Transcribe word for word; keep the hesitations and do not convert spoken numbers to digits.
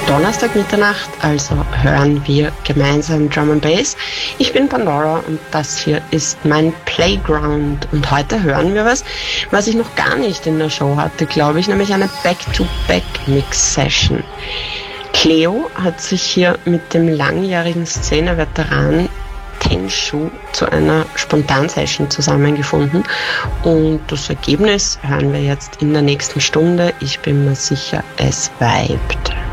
Donnerstag Mitternacht, also hören wir gemeinsam Drum and Bass. Ich bin Pandora und das hier ist mein Playground. Und heute hören wir was, was ich noch gar nicht in der Show hatte, glaube ich, nämlich eine Back-to-Back-Mix-Session. Cleo hat sich hier mit dem langjährigen Szene-Veteran Tenshu zu einer Spontan-Session zusammengefunden und das Ergebnis hören wir jetzt in der nächsten Stunde. Ich bin mir sicher, es vibet.